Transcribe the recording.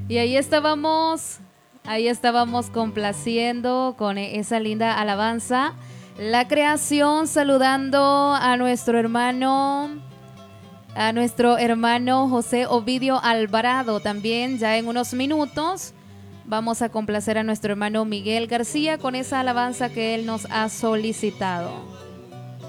Y ahí estábamos complaciendo con esa linda alabanza. La creación saludando a nuestro hermano José Ovidio Alvarado. También ya en unos minutos vamos a complacer a nuestro hermano Miguel García con esa alabanza que él nos ha solicitado.